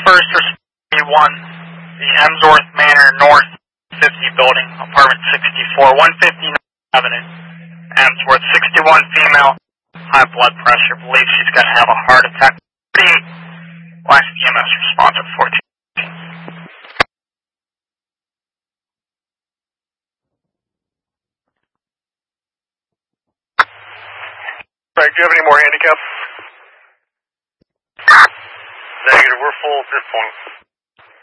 First Responder 1, the Hemsworth Manor North 50 building, apartment 64, 159th Avenue. Hemsworth, 61 female, high blood pressure, believes she's going to have a heart attack. 38, last EMS response at 14. Frank, do you have any more handicaps? Negative, we're full at this point.